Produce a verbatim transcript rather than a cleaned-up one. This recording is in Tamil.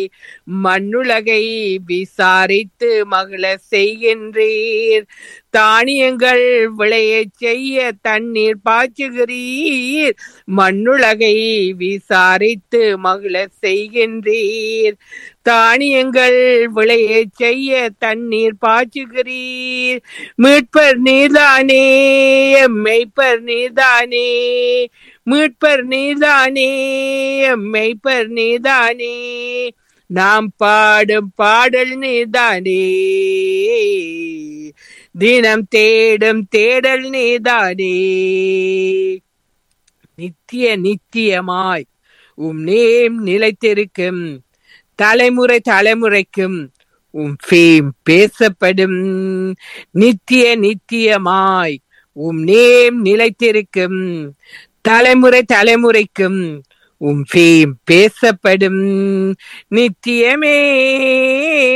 மண்ணுலகை விசாரித்து மகிழ செய்கின்றீர். தானியங்கள் விளையச் செய்ய தண்ணீர் பாய்ச்சுகிறீர். மண்ணுலகை விசாரித்து மகிழ செய்கின்றீர். தானியங்கள் விளையச் செய்ய தண்ணீர் பாய்ச்சுகிறீர். மீட்பர் நீர்தானே, மெய்ப்பர் நீர்தானே, மீட்பர் நீர்தானே, மெய்ப்பர் நீர்தானே, நாம் பாடும் பாடல் நீர்தானே, தினம் தேடும் தேடல் நீர்தானே. நித்திய நித்தியமாய் உம் நேம் நிலைத்திருக்கும், தலைமுறை தலைமுறைக்கும் உம் ஃபேம் பேசப்படும். நித்திய நித்தியமாய் உம் நேம் நிலைத்திருக்கும், தலைமுறை தலைமுறைக்கும் உம் ஃபேம் பேசப்படும். நித்தியமே